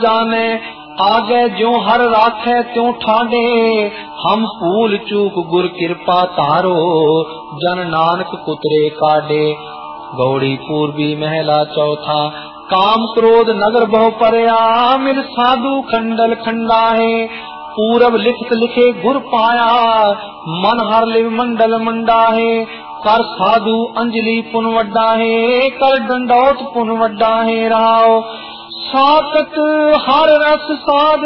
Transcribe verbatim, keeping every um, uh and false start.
जाने आगे ज्यों हर राखे त्यों ठाडे हम भूल चूक गुर कृपा तारो जन नानक कुतरे काडे। गौड़ी पूर्वी महला चौथा काम क्रोध नगर बहु परया मिल साधु खंडल खंडा है। पूरब लिखत लिखे गुर पाया मन हर लिव मंडल मंडा है। कर साधु अंजलि पुन वड्डा है कर दंडौत पुन वड्डा है। राव साकत हर रस साध